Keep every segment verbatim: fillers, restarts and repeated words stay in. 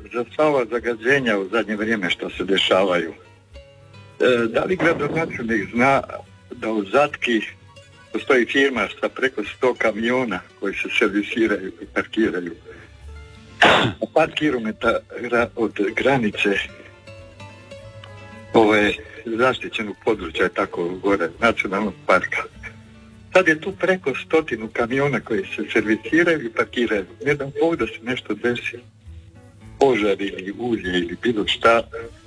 za sva ova zagađenja u zadnje vrijeme što se dešavaju, e, da li gradonačelnik zna da u Zatki postoji firma sa preko sto kamiona koji se servisiraju i parkiraju a par kilometara od granice ove zaštićenog područja je tako gore, nacionalnog parka. Sad je tu preko stotinu kamiona koji se servisiraju i parkiraju. Ne dam Bog da se nešto desi, požar ili ulje ili bilo šta.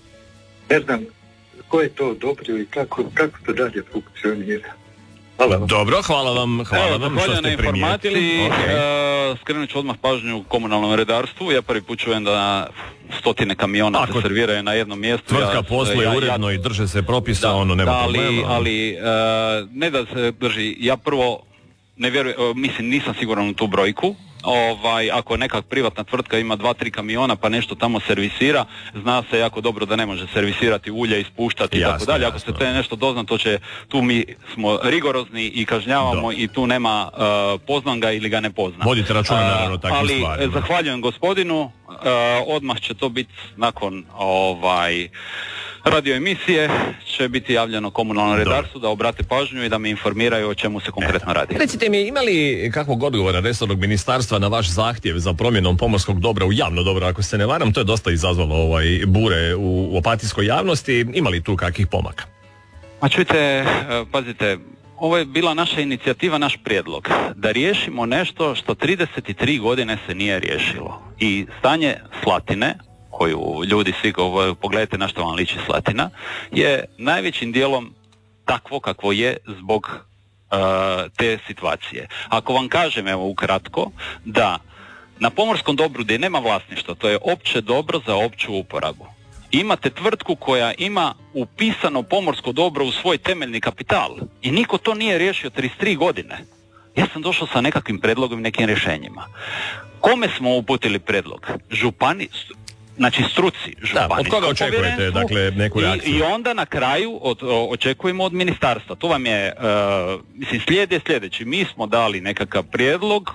Ne znam ko je to odobrio i kako, kako to dalje funkcionira. Hvala vam. Dobro, hvala vam, hvala Evo, vam što ste primijetili. Okay. Uh, skrenut ću odmah pažnju komunalnom redarstvu. Ja prvi put čujem da stotine kamiona Ako se serviraju na jednom mjestu. Tvrtka ja, posluje ja, uredno ja, i drže se propisa, da, ono nema da, ali, problema. Ali uh, ne da se drži, ja prvo ne vjerujem, uh, mislim nisam siguran u tu brojku. Ovaj, ako neka privatna tvrtka ima dva, tri kamiona pa nešto tamo servisira, zna se jako dobro da ne može servisirati ulje, ispuštati i tako dalje. Ako se te nešto dozna, to će, tu mi smo rigorozni i kažnjavamo Do. i tu nema uh, poznam ga ili ga ne pozna. Vodite računa naravno takvim ali, stvarima. Ali zahvaljujem gospodinu, uh, odmah će to biti nakon ovaj radio emisije će biti javljeno komunalnom redarstvu da obrate pažnju i da me informiraju o čemu se konkretno radi. Recite mi, ima li kakvog odgovora resornog ministarstva na vaš zahtjev za promjenom pomorskog dobra u javno dobro? Ako se ne varam, to je dosta izazvalo ovaj bure u, u opatijskoj javnosti. Ima li tu kakvih pomaka? A čujte, pazite, ovo je bila naša inicijativa, naš prijedlog, da riješimo nešto što trideset tri godine se nije riješilo. I stanje Slatine, koju ljudi svi govore, pogledajte na što vam liči Slatina, je najvećim dijelom takvo kakvo je zbog uh, te situacije. Ako vam kažem, evo ukratko, da na pomorskom dobru gdje nema vlasništva, to je opće dobro za opću uporabu. Imate tvrtku koja ima upisano pomorsko dobro u svoj temeljni kapital i niko to nije riješio trideset tri godine. Ja sam došao sa nekakvim predlogom i nekim rješenjima. Kome smo uputili predlog? Župani, znači struci, županijskom. Od koga očekujete dakle neku reakciju? I, i onda na kraju od, o, očekujemo od ministarstva. To vam je, uh, mislim, slijed je sljedeći. Mi smo dali nekakav prijedlog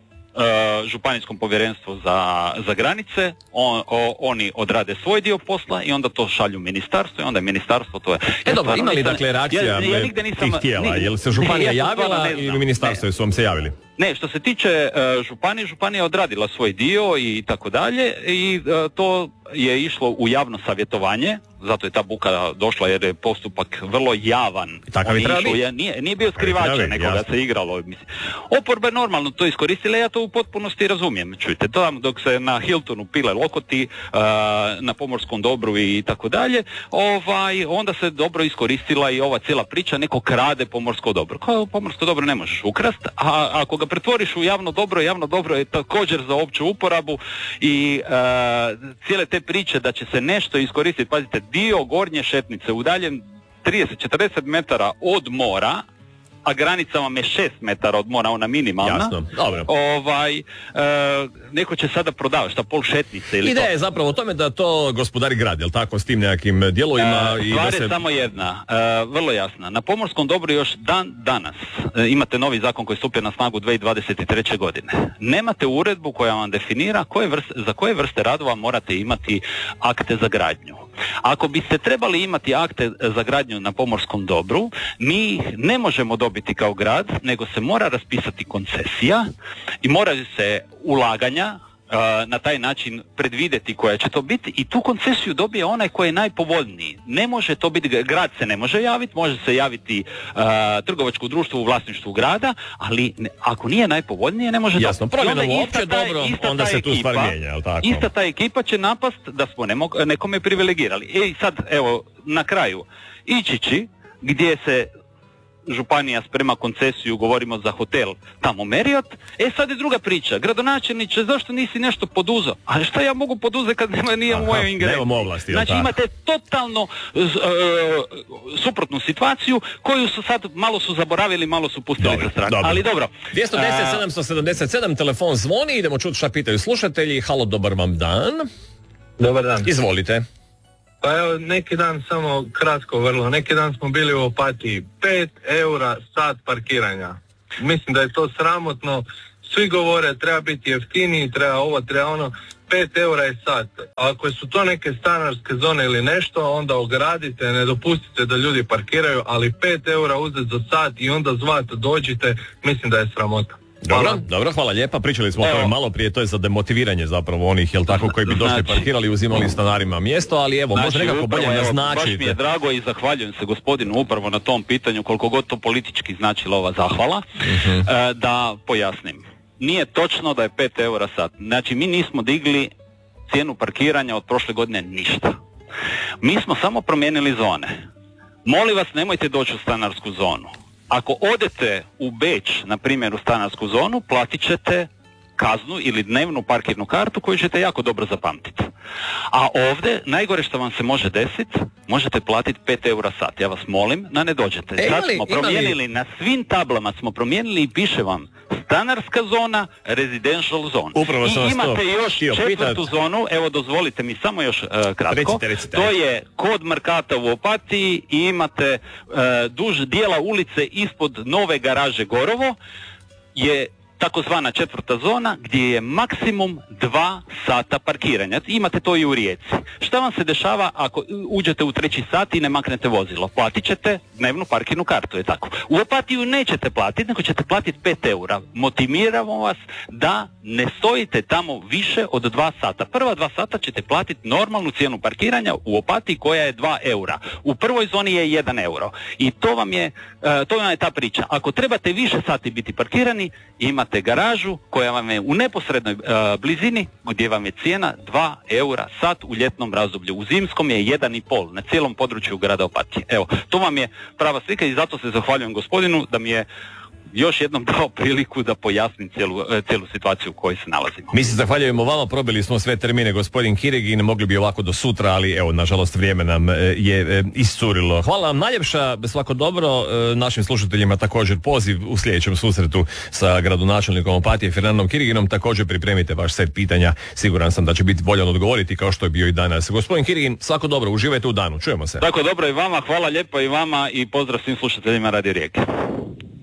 Uh, županijskom povjerenstvu za, za granice, on, o, oni odrade svoj dio posla i onda to šalju ministarstvo i onda je ministarstvo to je... E ja dobro, ima li dakle reakcija ja, ja nisam, tih tijela? Je li se županija ne, ja javila ili ministarstvo su vam se javili? Ne, što se tiče uh, županije, županija je odradila svoj dio i tako dalje i uh, to je išlo u javno savjetovanje, zato je ta buka došla jer je postupak vrlo javan. Takav i treba biti. Je, nije, nije bio skrivača, nekoga se igralo. Mislim. Oporba je normalno to iskoristila, ja to u potpunosti razumijem. Čujte, tam dok se na Hiltonu pile lokoti, uh, na pomorskom dobru i tako dalje, ovaj, onda se dobro iskoristila i ova cijela priča, neko krade pomorsko dobro. Kao pomorsko dobro ne možeš ukrast, a ako ga pretvoriš u javno dobro, javno dobro je također za opću uporabu i uh, cijele te priče da će se nešto iskoristiti, pazite, dio gornje šetnice udaljen trideset do četrdeset metara od mora, a granica vam je šest metara od mora, ona minimalna. Jasno, dobro. Ovaj, e, neko će sada prodavati šta pol šetnice ili Ideja to. je zapravo u tome da to gospodari grad, jel tako, s tim nekakvim dijelovima? E, i stvar da se... je samo jedna, e, vrlo jasna. Na pomorskom dobru još dan danas e, imate novi zakon koji stupio na snagu dvije tisuće dvadeset treće godine. Nemate uredbu koja vam definira koje vrste, za koje vrste radova morate imati akte za gradnju. Ako biste trebali imati akte za gradnju na pomorskom dobru, mi ne možemo dobiti kao grad, nego se mora raspisati koncesija i moraju se ulaganja uh, na taj način predvidjeti koja će to biti i tu koncesiju dobije onaj koji je najpovoljniji. Ne može to biti, grad se ne može javiti, može se javiti uh, trgovačko društvo u vlasništvu grada, ali ne, ako nije najpovoljnije ne može. Jasno, promjenom uopće dobro, onda se tu stvar mijenja, jel tako? Ista ta ekipa će napast da smo nemog, nekome privilegirali. I sad, evo, na kraju, Ičići, gdje se županija sprema koncesiju, govorimo za hotel tamo Marriott, e sad je druga priča. Gradonačelniče, zašto nisi nešto poduzeo? A šta ja mogu poduzeti kad nema, nije u mojoj ingerenciji? Nemam ovlasti, znači ta? Imate totalno uh, suprotnu situaciju koju su sad malo su zaboravili, malo su pustili dobro, za stranu. Dobro. Ali dobro. dvjesto deset sedamsto sedamdeset sedam telefon zvoni, idemo čuti šta pitaju slušatelji. Halo, dobar vam dan. Dobar dan. Izvolite. Pa evo, neki dan samo kratko vrlo, neki dan smo bili u Opatiji, pet eura sat parkiranja. Mislim da je to sramotno, svi govore treba biti jeftiniji, treba ovo, treba ono, pet eura je sat. Ako su to neke stanarske zone ili nešto, onda ogradite, ne dopustite da ljudi parkiraju, ali pet eura uzeti za sat i onda zvat dođite, mislim da je sramota. Dobro, hvala. dobro, hvala lijepa. Pričali smo o tome malo prije, to je za demotiviranje zapravo onih, jel tako, koji bi došli znači, parkirali, uzimali stanarima mjesto, ali evo, znači, možda nekako bolje naznačite. Baš mi je drago i zahvaljujem se gospodinu upravo na tom pitanju, koliko god to politički značila ova zahvala, uh-huh. e, da pojasnim. Nije točno da je pet eura sat. Znači, mi nismo digli cijenu parkiranja od prošle godine ništa. Mi smo samo promijenili zone. Molim vas, nemojte doći u stanarsku zonu. Ako odete u Beč, na primjer u stanarsku zonu, platit ćete kaznu ili dnevnu parkirnu kartu koju ćete jako dobro zapamtiti. A ovdje, najgore što vam se može desiti, možete platiti pet eura sat. Ja vas molim da ne dođete. E, Sad imali, smo promijenili, imali... na svim tablama smo promijenili i piše vam stanarska zona, residential zone. Upravo sam I vas imate to još četvrtu pitat. zonu, evo dozvolite mi samo još uh, kratko. Recite, recite, to je kod Merkata u Opatiji i imate uh, duž dijela ulice ispod nove garaže Gorovo je takozvana četvrta zona gdje je maksimum dva sata parkiranja. Imate to i u Rijeci. Šta vam se dešava ako uđete u treći sat i ne maknete vozilo? Platit ćete dnevnu parkirnu kartu, je tako. U Opatiju nećete platiti, nego ćete platiti pet eura. Motiviramo vas da ne stojite tamo više od dva sata. Prva dva sata ćete platiti normalnu cijenu parkiranja u Opatiji koja je dva eura. U prvoj zoni je jedan euro. I to vam je, uh, to vam je ta priča. Ako trebate više sati biti parkirani, imate garažu koja vam je u neposrednoj uh, blizini gdje vam je cijena dva eura sat u ljetnom razdoblju. U zimskom je jedan i pol na cijelom području grada Opatije. Evo, to vam je prava slika i zato se zahvaljujem gospodinu da mi je još jednom dao priliku da pojasnim cijelu, cijelu situaciju u kojoj se nalazimo. Mi se zahvaljujemo vama, probili smo sve termine, gospodin Kirigin, mogli bi ovako do sutra, ali evo, nažalost, vrijeme nam je iscurilo. Hvala vam najljepša, svako dobro, našim slušateljima također poziv u sljedećem susretu sa gradonačelnikom Opatije, Fernandom Kiriginom, također pripremite vaš set pitanja, siguran sam da će biti voljan odgovoriti kao što je bio i danas. Gospodin Kirigin, svako dobro, uživajte u danu, čujemo se. Tako dobro i vama, hvala lijepo i vama i pozdrav svim slušateljima Radio Rijeke.